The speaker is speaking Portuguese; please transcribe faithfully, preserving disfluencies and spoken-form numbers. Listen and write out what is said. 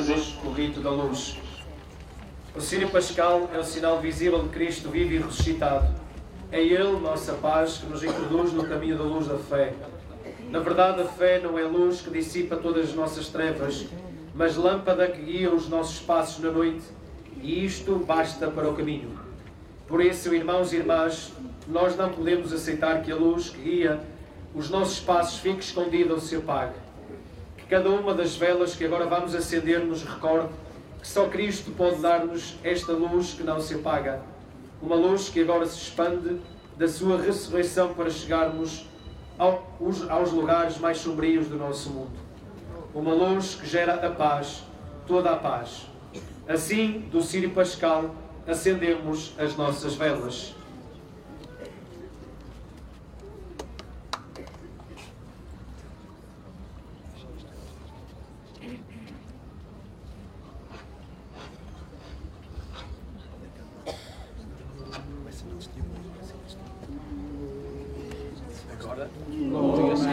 Jesus, o rito da luz. O Círio Pascal é o sinal visível de Cristo vivo e ressuscitado. É Ele, nossa paz, que nos introduz no caminho da luz da fé. Na verdade, a fé não é luz que dissipa todas as nossas trevas, mas lâmpada que guia os nossos passos na noite, e isto basta para o caminho. Por isso, irmãos e irmãs, nós não podemos aceitar que a luz que guia os nossos passos fique escondida ou se apague. Que cada uma das velas que agora vamos acender nos recorde que só Cristo pode dar-nos esta luz que não se apaga. Uma luz que agora se expande da sua ressurreição para chegarmos aos, aos lugares mais sombrios do nosso mundo. Uma luz que gera a paz, toda a paz. Assim, do Círio Pascal, acendemos as nossas velas. Agora,